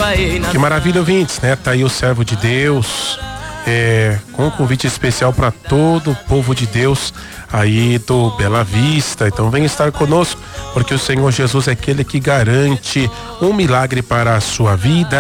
Que maravilha, ouvintes, né? Tá aí o servo de Deus, com um convite especial para todo o povo de Deus aí do Bela Vista. Então vem estar conosco, porque o Senhor Jesus é aquele que garante um milagre para a sua vida.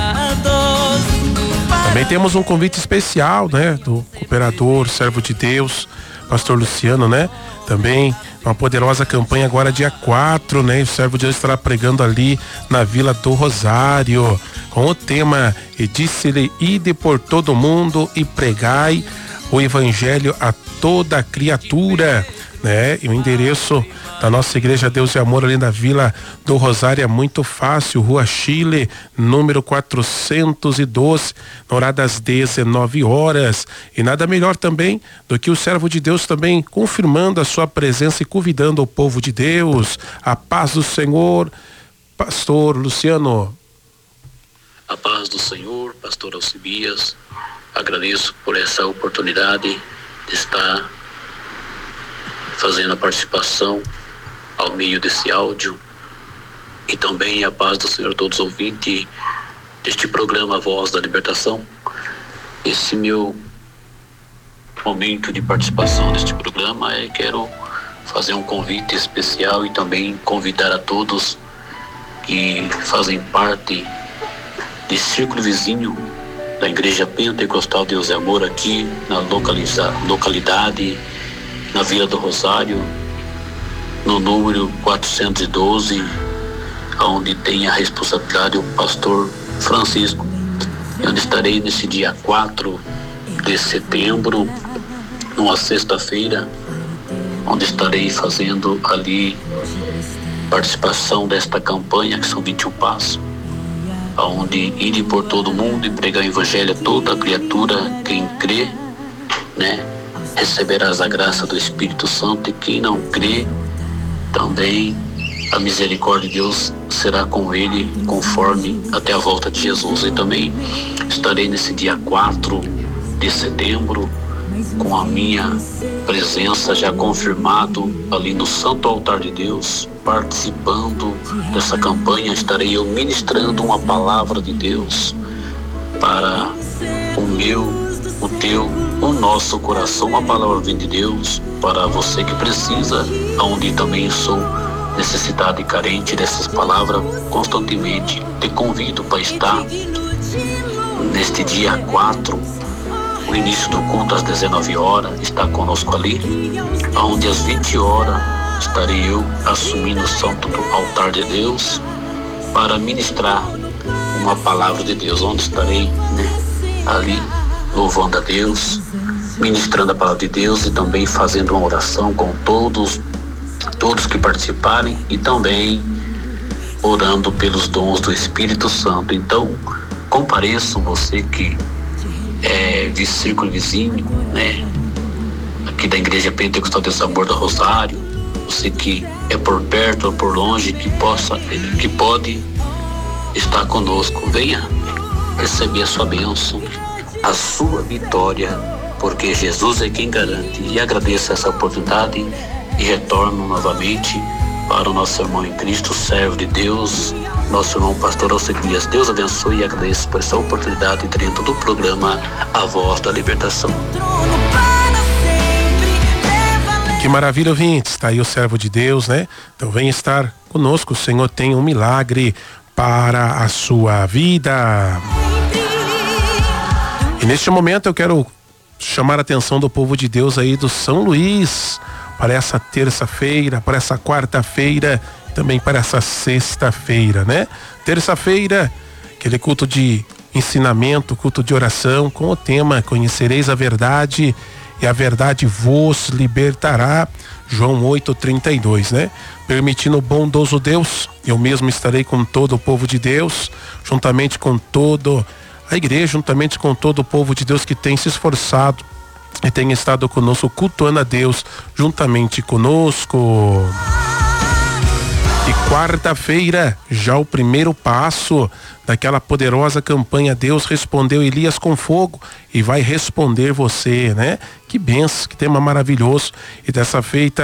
Também temos um convite especial, né? Do cooperador, servo de Deus, pastor Luciano, né? Também uma poderosa campanha agora dia 4, né? O servo de Deus estará pregando ali na Vila do Rosário, com o tema: e disse-lhe, ide por todo mundo e pregai o evangelho a toda criatura, né? E o endereço da nossa igreja Deus e Amor ali na Vila do Rosário é muito fácil: Rua Chile, número 412, na hora das 19 horas. E nada melhor também do que o servo de Deus também confirmando a sua presença e convidando o povo de Deus. A paz do Senhor, pastor Luciano. A paz do Senhor, pastor Alcibias. Agradeço por essa oportunidade de estar fazendo a participação ao meio desse áudio, e também a paz do Senhor a todos os ouvintes deste programa Voz da Libertação. Esse meu momento de participação neste programa quero fazer um convite especial e também convidar a todos que fazem parte desse círculo vizinho da Igreja Pentecostal Deus e Amor aqui na localidade, na Vila do Rosário, no número 412, onde tem a responsabilidade o pastor Francisco. Eu estarei nesse dia 4 de setembro, numa sexta-feira, onde estarei fazendo ali participação desta campanha, que são 21 passos, onde ir por todo mundo e pregar o evangelho a toda criatura. Quem crê, né, receberás a graça do Espírito Santo, e quem não crê, também a misericórdia de Deus será com ele, conforme até a volta de Jesus. E também estarei nesse dia 4 de setembro com a minha presença já confirmado ali no Santo Altar de Deus, participando dessa campanha. Estarei eu ministrando uma palavra de Deus para o meu, o teu, o nosso coração. Uma palavra vem de Deus para você que precisa, onde também sou necessitado e carente dessas palavras constantemente. Te convido para estar neste dia 4, o início do culto às 19 horas, está conosco ali, onde às 20 horas estarei eu assumindo o Santo Altar de Deus para ministrar uma palavra de Deus, onde estarei, né, ali louvando a Deus, ministrando a palavra de Deus e também fazendo uma oração com todos que participarem, e também orando pelos dons do Espírito Santo. Então, compareçam, você que é de círculo vizinho, né, aqui da Igreja Pentecostal Deus e Amor do Rosário, você que é por perto ou por longe, que pode estar conosco, venha receber a sua bênção, a sua vitória, porque Jesus é quem garante. E agradeço essa oportunidade e retorno novamente para o nosso irmão em Cristo, servo de Deus, nosso irmão pastor Alcibias. Deus abençoe, e agradeço por essa oportunidade dentro do programa A Voz da Libertação. Que maravilha, ouvintes, está aí o servo de Deus, né? Então vem estar conosco, o Senhor tem um milagre para a sua vida. E neste momento eu quero chamar a atenção do povo de Deus aí do São Luís, para essa terça-feira, para essa quarta-feira, também para essa sexta-feira, né? Terça-feira, aquele culto de ensinamento, culto de oração, com o tema Conhecereis a Verdade e a Verdade vos libertará, João 8:32, né? Permitindo o bondoso Deus, eu mesmo estarei com todo o povo de Deus, juntamente com toda a igreja, juntamente com todo o povo de Deus que tem se esforçado e tem estado conosco, cultuando a Deus juntamente conosco. E quarta-feira, já o primeiro passo daquela poderosa campanha Deus respondeu Elias com fogo e vai responder você, né? Que benção, que tema maravilhoso. E dessa feita